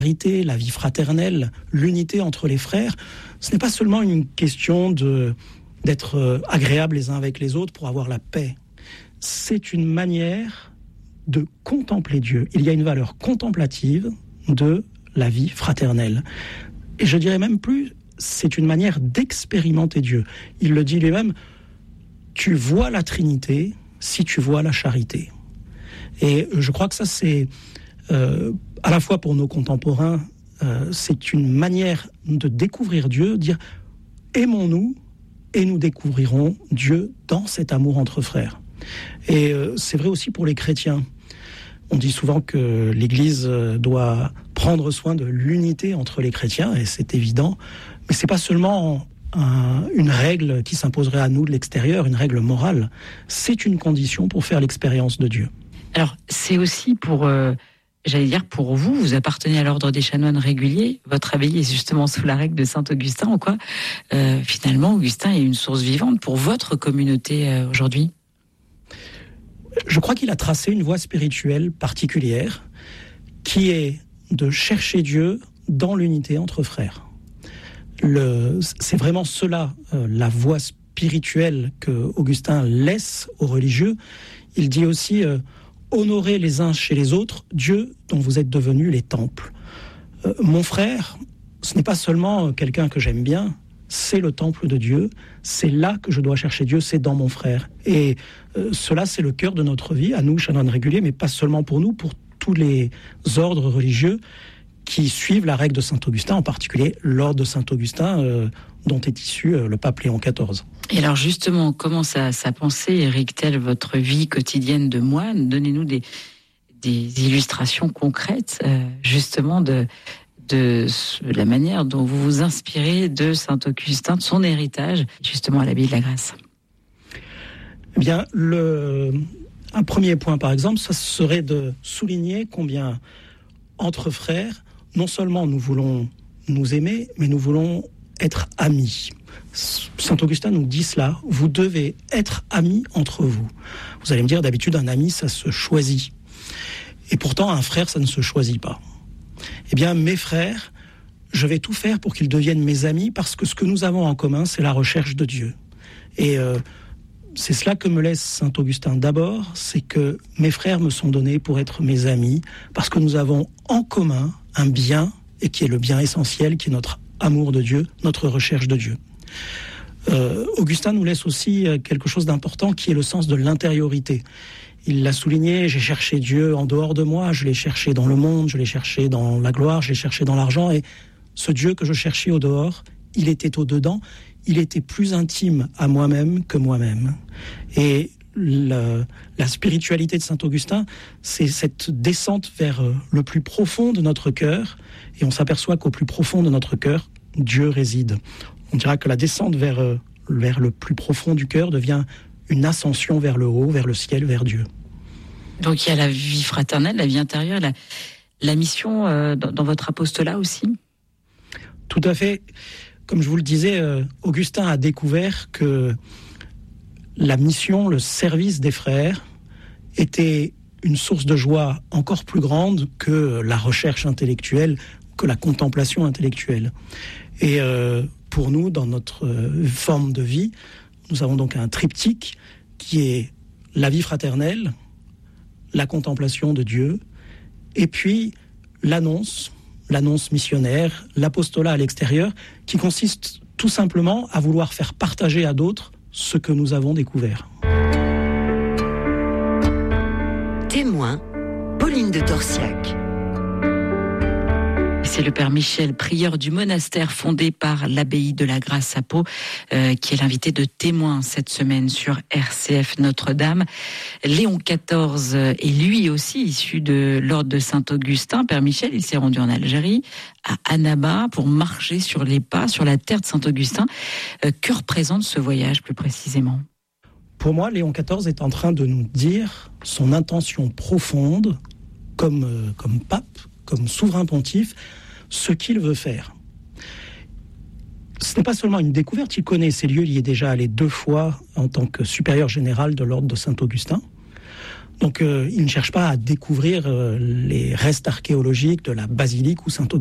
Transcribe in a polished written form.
la vie fraternelle, l'unité entre les frères, ce n'est pas seulement une question d'être agréables les uns avec les autres pour avoir la paix. C'est une manière de contempler Dieu. Il y a une valeur contemplative de la vie fraternelle. Et je dirais même plus, c'est une manière d'expérimenter Dieu. Il le dit lui-même, tu vois la Trinité si tu vois la charité. Et je crois que ça, c'est à la fois pour nos contemporains, c'est une manière de découvrir Dieu, dire aimons-nous et nous découvrirons Dieu dans cet amour entre frères. Et c'est vrai aussi pour les chrétiens. On dit souvent que l'Église doit prendre soin de l'unité entre les chrétiens, et c'est évident, mais c'est pas seulement une règle qui s'imposerait à nous de l'extérieur, une règle morale. C'est une condition pour faire l'expérience de Dieu. Alors, c'est aussi pour vous, vous appartenez à l'ordre des chanoines réguliers, votre abbaye est justement sous la règle de saint Augustin, en quoi finalement Augustin est une source vivante pour votre communauté aujourd'hui ? Je crois qu'il a tracé une voie spirituelle particulière qui est de chercher Dieu dans l'unité entre frères. C'est vraiment cela, la voie spirituelle que Augustin laisse aux religieux. Il dit aussi honorer les uns chez les autres Dieu dont vous êtes devenus les temples. Mon frère, ce n'est pas seulement quelqu'un que j'aime bien, c'est le temple de Dieu, c'est là que je dois chercher Dieu, c'est dans mon frère. Et cela, c'est le cœur de notre vie, à nous, chanoines réguliers, mais pas seulement pour nous, pour tous les ordres religieux qui suivent la règle de saint Augustin, en particulier l'ordre de saint Augustin, dont est issu le pape Léon XIV. Et alors justement, comment sa pensée irrigue-t-elle votre vie quotidienne de moine ? Donnez-nous des illustrations concrètes, justement, de la manière dont vous vous inspirez de saint Augustin, de son héritage, justement à l'abbaye de la Grâce. Eh bien, un premier point, par exemple, ça serait de souligner combien, entre frères, non seulement nous voulons nous aimer, mais nous voulons être amis. Saint Augustin nous dit cela, vous devez être amis entre vous. Vous allez me dire, d'habitude, un ami, ça se choisit. Et pourtant, un frère, ça ne se choisit pas. Eh bien, mes frères, je vais tout faire pour qu'ils deviennent mes amis, parce que ce que nous avons en commun, c'est la recherche de Dieu. Et c'est cela que me laisse saint Augustin d'abord, c'est que mes frères me sont donnés pour être mes amis, parce que nous avons en commun un bien, et qui est le bien essentiel, qui est notre amour de Dieu, notre recherche de Dieu. Augustin nous laisse aussi quelque chose d'important, qui est le sens de l'intériorité. Il l'a souligné, j'ai cherché Dieu en dehors de moi, je l'ai cherché dans le monde, je l'ai cherché dans la gloire, je l'ai cherché dans l'argent, et ce Dieu que je cherchais au dehors, il était au dedans, il était plus intime à moi-même que moi-même. Et la spiritualité de saint Augustin, c'est cette descente vers le plus profond de notre cœur, et on s'aperçoit qu'au plus profond de notre cœur, Dieu réside. On dira que la descente vers le plus profond du cœur devient une ascension vers le haut, vers le ciel, vers Dieu. Donc il y a la vie fraternelle, la vie intérieure, la mission dans votre apostolat aussi ? Tout à fait. Comme je vous le disais, Augustin a découvert que la mission, le service des frères, était une source de joie encore plus grande que la recherche intellectuelle, que la contemplation intellectuelle. Et pour nous, dans notre forme de vie, nous avons donc un triptyque qui est la vie fraternelle, la contemplation de Dieu, et puis l'annonce missionnaire, l'apostolat à l'extérieur, qui consiste tout simplement à vouloir faire partager à d'autres ce que nous avons découvert. Témoin, Pauline de Torsiac. C'est le père Michel, prieur du monastère fondé par l'abbaye de la Grâce à Pau, qui est l'invité de Témoin cette semaine sur RCF Notre-Dame. Léon XIV est lui aussi issu de l'ordre de Saint-Augustin. Père Michel, il s'est rendu en Algérie, à Annaba, pour marcher sur les pas, sur la terre de Saint-Augustin. Que représente ce voyage plus précisément ? Pour moi, Léon XIV est en train de nous dire son intention profonde, comme pape, comme souverain pontife, ce qu'il veut faire. Ce n'est pas seulement une découverte, il connaît ces lieux, il y est déjà allé 2 fois en tant que supérieur général de l'ordre de Saint-Augustin. Donc, il ne cherche pas à découvrir les restes archéologiques de la basilique ou Saint-Audin.